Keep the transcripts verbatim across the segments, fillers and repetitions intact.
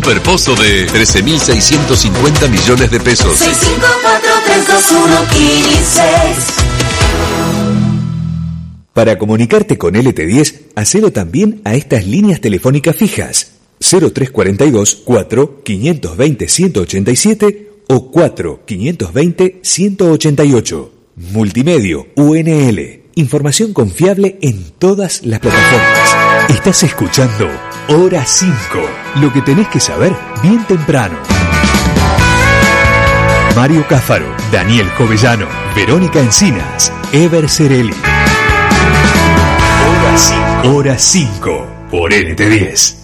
Superpozo de trece mil seiscientos cincuenta millones de pesos. seis cinco cuatro tres dos uno seis. Para comunicarte con L T diez, hacelo también a estas líneas telefónicas fijas: cero tres cuarenta y dos, cuatro, quinientos veinte, ciento ochenta y siete o cuatro, quinientos veinte, ciento ochenta y ocho. Multimedio U N L. Información confiable en todas las plataformas. Estás escuchando Hora cinco. Lo que tenés que saber bien temprano. Mario Cáfaro, Daniel Jovellano, Verónica Encinas, Ever Cerelli. Hora cinco. Hora cinco por N T diez.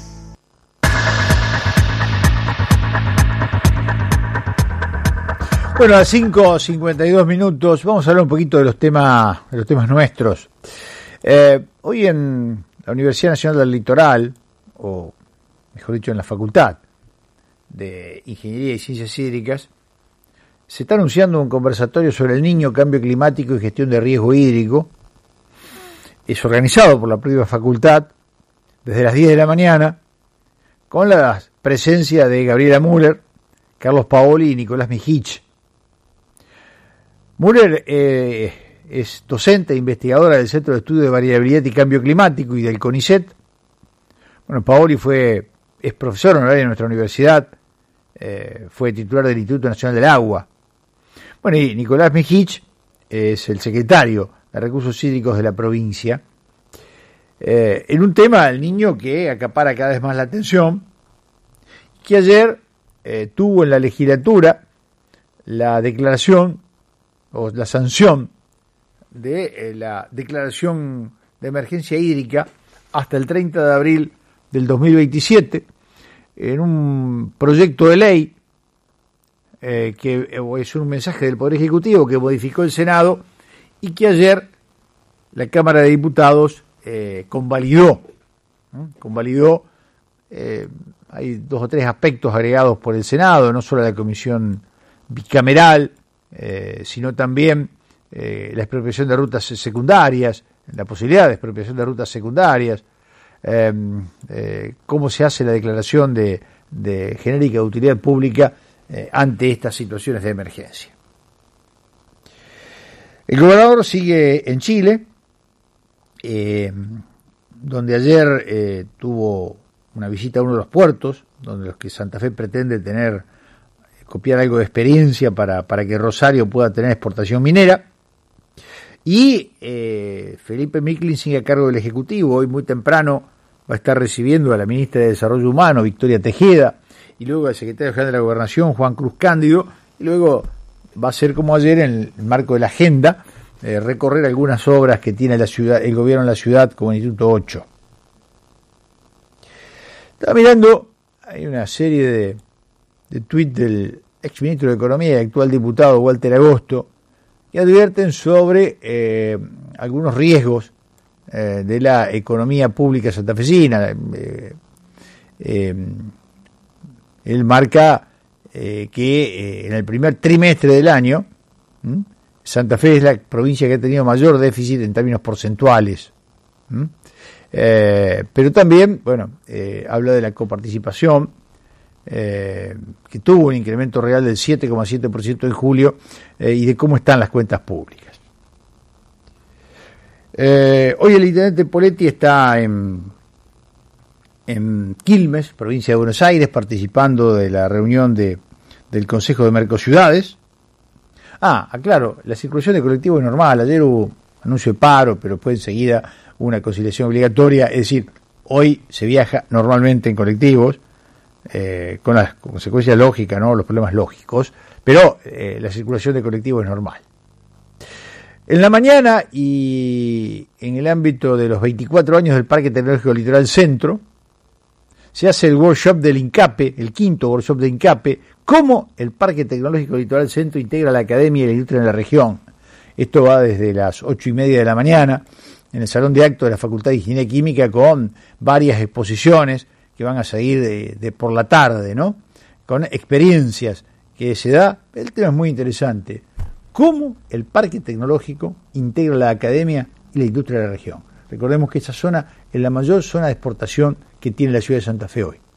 Bueno, a las cinco cincuenta y dos minutos vamos a hablar un poquito de los temas, de los temas nuestros. Eh, hoy en la Universidad Nacional del Litoral, o mejor dicho en la Facultad de Ingeniería y Ciencias Hídricas, se está anunciando un conversatorio sobre el niño, cambio climático y gestión de riesgo hídrico. Es organizado por la propia facultad desde las diez de la mañana, con la presencia de Gabriela Müller, Carlos Paoli y Nicolás Mijich. Müller eh, es docente e investigadora del Centro de Estudio de Variabilidad y Cambio Climático y del CONICET. Bueno, Paoli fue, es profesor honorario de nuestra universidad, eh, fue titular del Instituto Nacional del Agua. Bueno, y Nicolás Mijich es el secretario de Recursos Hídricos de la provincia, eh, en un tema, el niño, que acapara cada vez más la atención, que ayer eh, tuvo en la legislatura la declaración o la sanción de eh, la declaración de emergencia hídrica hasta el treinta de abril del dos mil veintisiete, en un proyecto de ley eh, que eh, es un mensaje del Poder Ejecutivo que modificó el Senado y que ayer la Cámara de Diputados eh, convalidó. ¿eh? Convalidó, eh, hay dos o tres aspectos agregados por el Senado, no solo la comisión bicameral, Eh, sino también eh, la expropiación de rutas secundarias, la posibilidad de expropiación de rutas secundarias, eh, eh, cómo se hace la declaración de, de genérica de utilidad pública eh, ante estas situaciones de emergencia. El gobernador sigue en Chile, eh, donde ayer eh, tuvo una visita a uno de los puertos, donde los que Santa Fe pretende tener copiar algo de experiencia para, para que Rosario pueda tener exportación minera. Y eh, Felipe Micklin sigue a cargo del Ejecutivo. Hoy muy temprano va a estar recibiendo a la ministra de Desarrollo Humano, Victoria Tejeda, y luego al secretario general de la Gobernación, Juan Cruz Cándido, y luego va a ser como ayer, en el marco de la agenda, eh, recorrer algunas obras que tiene la ciudad, el gobierno en la ciudad, como el Instituto ocho. Estaba mirando, hay una serie de de tuit del exministro de Economía y actual diputado Walter Agosto, que advierten sobre eh, algunos riesgos eh, de la economía pública santafesina. Eh, eh, él marca eh, que eh, en el primer trimestre del año, ¿m? Santa Fe es la provincia que ha tenido mayor déficit en términos porcentuales. Eh, pero también, bueno, eh, habla de la coparticipación, Eh, que tuvo un incremento real del siete coma siete por ciento en julio, eh, y de cómo están las cuentas públicas. Eh, hoy el intendente Poletti está en, en Quilmes, provincia de Buenos Aires, participando de la reunión de, del Consejo de Mercociudades. Ah, aclaro, la circulación de colectivos es normal. Ayer hubo anuncio de paro, pero después enseguida una conciliación obligatoria, es decir, hoy se viaja normalmente en colectivos, Eh, con las consecuencias lógicas, ¿no? Los problemas lógicos, pero eh, la circulación de colectivos es normal. En la mañana, y en el ámbito de los veinticuatro años del Parque Tecnológico Litoral Centro, se hace el workshop del INCAPE, el quinto workshop de INCAPE, cómo el Parque Tecnológico Litoral Centro integra la academia y la industria en la región. Esto va desde las ocho y media de la mañana, en el Salón de Actos de la Facultad de Ingeniería Química, con varias exposiciones que van a seguir de, de por la tarde, ¿no? Con experiencias que se da. El tema es muy interesante. ¿Cómo el parque tecnológico integra la academia y la industria de la región? Recordemos que esa zona es la mayor zona de exportación que tiene la ciudad de Santa Fe hoy.